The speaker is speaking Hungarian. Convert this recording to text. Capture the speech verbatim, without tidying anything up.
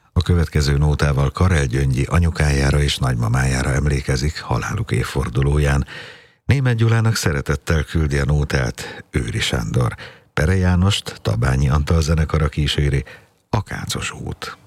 A következő nótával Karel Gyöngyi anyukájára és nagymamájára emlékezik haláluk évfordulóján. Németh Gyulának szeretettel küldi a nótát Őri Sándor. Pere Jánost Tabányi Antal zenekara kíséri, Akácos út.